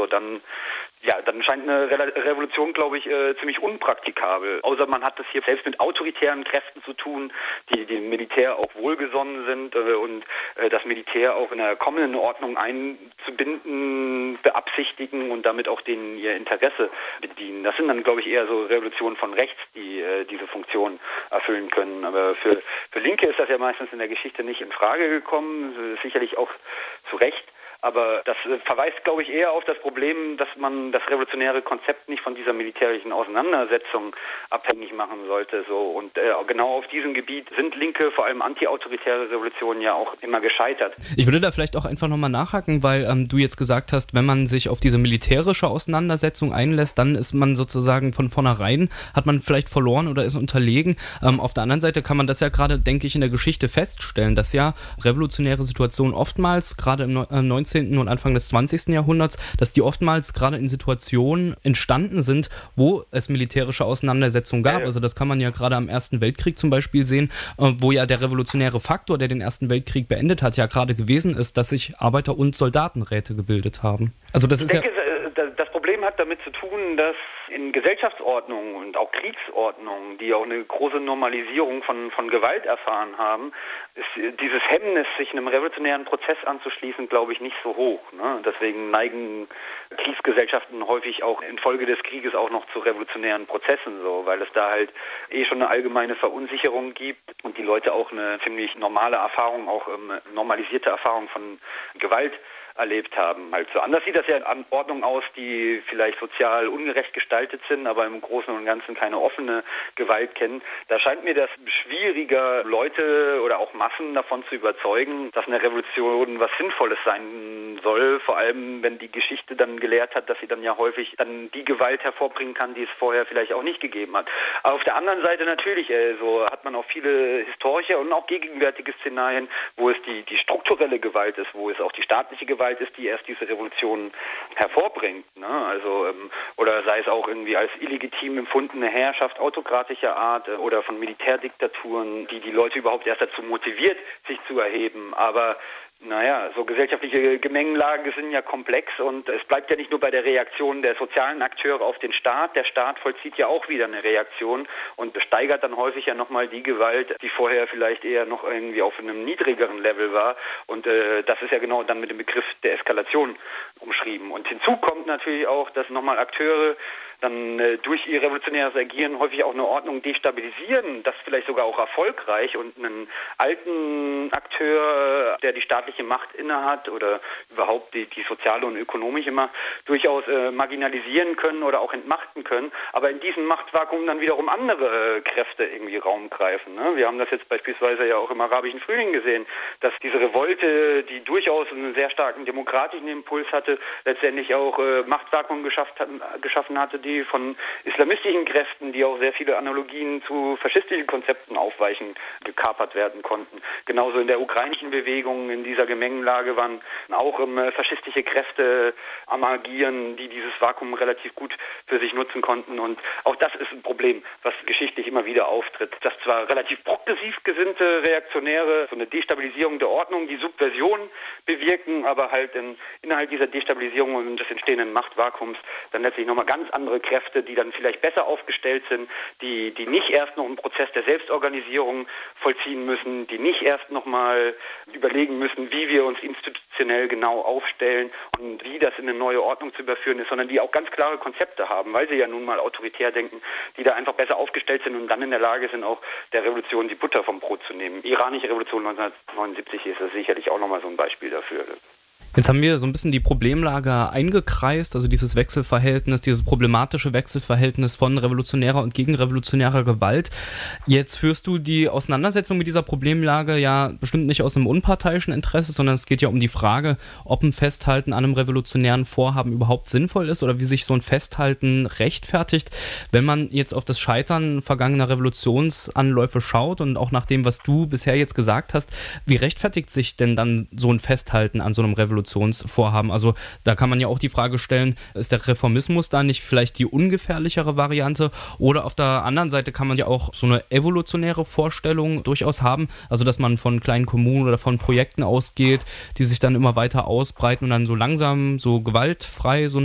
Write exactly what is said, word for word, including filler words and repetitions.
so, dann ja, dann scheint eine Re- Revolution, glaube ich, äh, ziemlich unpraktikabel. Außer man hat das hier selbst mit autoritären Kräften zu tun, die dem Militär auch wohlgesonnen sind äh, und äh, das Militär auch in der kommenden Ordnung einzubinden, beabsichtigen und damit auch denen ihr Interesse bedienen. Das sind dann, glaube ich, eher so Revolutionen von rechts, die äh, diese Funktion erfüllen können. Aber für, für Linke ist das ja meistens in der Geschichte nicht in Frage gekommen, sicherlich auch zu Recht. Aber das verweist, glaube ich, eher auf das Problem, dass man das revolutionäre Konzept nicht von dieser militärischen Auseinandersetzung abhängig machen sollte. So. Und äh, genau auf diesem Gebiet sind linke, vor allem antiautoritäre Revolutionen ja auch immer gescheitert. Ich würde da vielleicht auch einfach nochmal nachhaken, weil ähm, du jetzt gesagt hast, wenn man sich auf diese militärische Auseinandersetzung einlässt, dann ist man sozusagen von vornherein, hat man vielleicht verloren oder ist unterlegen. Ähm, auf der anderen Seite kann man das ja gerade, denke ich, in der Geschichte feststellen, dass ja revolutionäre Situationen oftmals, gerade im neunzehnten und Anfang des zwanzigsten Jahrhunderts, dass die oftmals gerade in Situationen entstanden sind, wo es militärische Auseinandersetzungen gab. Also das kann man ja gerade am Ersten Weltkrieg zum Beispiel sehen, wo ja der revolutionäre Faktor, der den Ersten Weltkrieg beendet hat, ja gerade gewesen ist, dass sich Arbeiter- und Soldatenräte gebildet haben. Also das ist ich denke, ja... das Problem hat damit zu tun, dass in Gesellschaftsordnungen und auch Kriegsordnungen, die auch eine große Normalisierung von, von Gewalt erfahren haben, ist dieses Hemmnis, sich einem revolutionären Prozess anzuschließen, glaube ich, nicht so hoch. Ne? Deswegen neigen Kriegsgesellschaften häufig auch infolge des Krieges auch noch zu revolutionären Prozessen, so, weil es da halt eh schon eine allgemeine Verunsicherung gibt und die Leute auch eine ziemlich normale Erfahrung, auch ähm, normalisierte Erfahrung von Gewalt erlebt haben. Halt so. Anders sieht das ja an Ordnungen aus, die vielleicht sozial ungerecht gestaltet sind, aber im Großen und Ganzen keine offene Gewalt kennen. Da scheint mir das schwieriger, Leute oder auch Massen davon zu überzeugen, dass eine Revolution was Sinnvolles sein soll, vor allem wenn die Geschichte dann gelehrt hat, dass sie dann ja häufig dann die Gewalt hervorbringen kann, die es vorher vielleicht auch nicht gegeben hat. Aber auf der anderen Seite natürlich, äh, so hat man auch viele historische und auch gegenwärtige Szenarien, wo es die, die strukturelle Gewalt ist, wo es auch die staatliche Gewalt ist, die erst diese Revolution hervorbringt. Ne? Also, ähm, oder sei es auch irgendwie als illegitim empfundene Herrschaft autokratischer Art äh, oder von Militärdiktaturen, die die Leute überhaupt erst dazu motiviert, sich zu erheben. Aber naja, so gesellschaftliche Gemengenlagen sind ja komplex und es bleibt ja nicht nur bei der Reaktion der sozialen Akteure auf den Staat. Der Staat vollzieht ja auch wieder eine Reaktion und steigert dann häufig ja nochmal die Gewalt, die vorher vielleicht eher noch irgendwie auf einem niedrigeren Level war. Und äh, das ist ja genau dann mit dem Begriff der Eskalation umschrieben. Und hinzu kommt natürlich auch, dass nochmal Akteure dann äh, durch ihr revolutionäres Agieren häufig auch eine Ordnung destabilisieren, das vielleicht sogar auch erfolgreich und einen alten Akteur, der die staatliche Macht innehat oder überhaupt die, die soziale und ökonomische Macht, durchaus äh, marginalisieren können oder auch entmachten können, aber in diesem Machtvakuum dann wiederum andere äh, Kräfte irgendwie Raum greifen. Ne? Wir haben das jetzt beispielsweise ja auch im arabischen Frühling gesehen, dass diese Revolte, die durchaus einen sehr starken demokratischen Impuls hatte, letztendlich auch äh, Machtvakuum geschafft hat, geschaffen hatte, die von islamistischen Kräften, die auch sehr viele Analogien zu faschistischen Konzepten aufweichen, gekapert werden konnten. Genauso in der ukrainischen Bewegung, in dieser Gemengenlage waren auch ähm, faschistische Kräfte am Agieren, die dieses Vakuum relativ gut für sich nutzen konnten. Und auch das ist ein Problem, was geschichtlich immer wieder auftritt. Dass zwar relativ progressiv gesinnte Reaktionäre so eine Destabilisierung der Ordnung, die Subversion bewirken, aber halt in, innerhalb dieser Destabilisierung und des entstehenden Machtvakuums dann letztlich nochmal ganz andere Kräfte, die dann vielleicht besser aufgestellt sind, die, die nicht erst noch einen Prozess der Selbstorganisierung vollziehen müssen, die nicht erst nochmal überlegen müssen, wie wir uns institutionell genau aufstellen und wie das in eine neue Ordnung zu überführen ist, sondern die auch ganz klare Konzepte haben, weil sie ja nun mal autoritär denken, die da einfach besser aufgestellt sind und dann in der Lage sind, auch der Revolution die Butter vom Brot zu nehmen. Die iranische Revolution neunzehnhundertneunundsiebzig ist das sicherlich auch nochmal so ein Beispiel dafür. Jetzt haben wir so ein bisschen die Problemlage eingekreist, also dieses Wechselverhältnis, dieses problematische Wechselverhältnis von revolutionärer und gegenrevolutionärer Gewalt. Jetzt führst du die Auseinandersetzung mit dieser Problemlage ja bestimmt nicht aus einem unparteiischen Interesse, sondern es geht ja um die Frage, ob ein Festhalten an einem revolutionären Vorhaben überhaupt sinnvoll ist oder wie sich so ein Festhalten rechtfertigt. Wenn man jetzt auf das Scheitern vergangener Revolutionsanläufe schaut und auch nach dem, was du bisher jetzt gesagt hast, wie rechtfertigt sich denn dann so ein Festhalten an so einem Revolutionsvorhaben? Also da kann man ja auch die Frage stellen, ist der Reformismus da nicht vielleicht die ungefährlichere Variante? Oder auf der anderen Seite kann man ja auch so eine evolutionäre Vorstellung durchaus haben, also dass man von kleinen Kommunen oder von Projekten ausgeht, die sich dann immer weiter ausbreiten und dann so langsam so gewaltfrei so